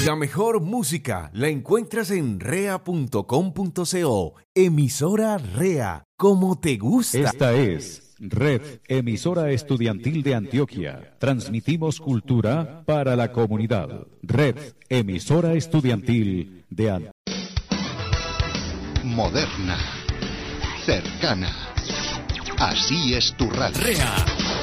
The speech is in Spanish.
La mejor música la encuentras en rea.com.co. Emisora Rea, como te gusta. Esta es Red Emisora Estudiantil de Antioquia. Transmitimos cultura para la comunidad. Red Emisora Estudiantil de Antioquia. Moderna, cercana. Así es tu radio. Rea.